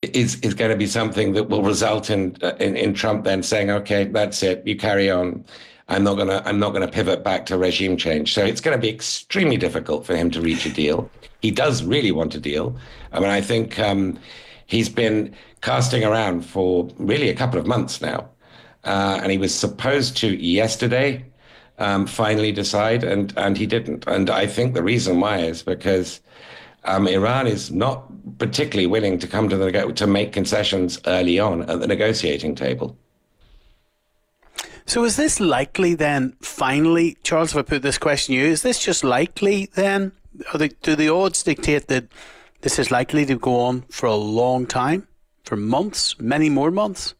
is going to be something that will result in Trump then saying, "Okay, that's it. You carry on. I'm not gonna pivot back to regime change." So it's going to be extremely difficult for him to reach a deal. He does really want a deal. I mean, I think he's been casting around for really a couple of months now, and he was supposed to yesterday finally decide, and he didn't. And I think the reason why is because Iran is not particularly willing to come to to make concessions early on at the negotiating table. So is this likely then, finally, Charles, if I put this question to you, is this just likely then? Do the odds dictate that this is likely to go on for a long time, for months, many more months?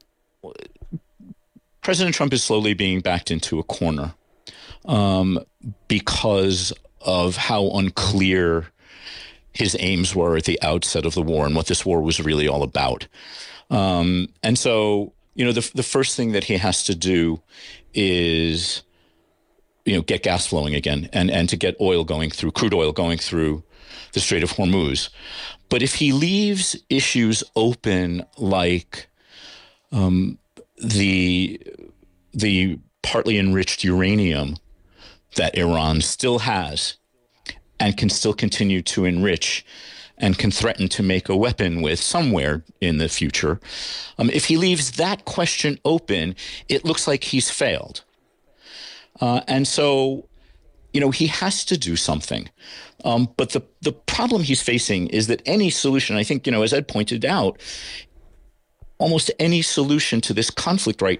President Trump is slowly being backed into a corner because of how unclear his aims were at the outset of the war and what this war was really all about. And so, the first thing that he has to do is, get gas flowing again and to get oil going through, crude oil going through the Strait of Hormuz. But if he leaves issues open like the partly enriched uranium that Iran still has and can still continue to enrich and can threaten to make a weapon with somewhere in the future, if he leaves that question open, it looks like he's failed. And so, he has to do something. But the problem he's facing is that any solution, I think, as Ed pointed out, almost any solution to this conflict right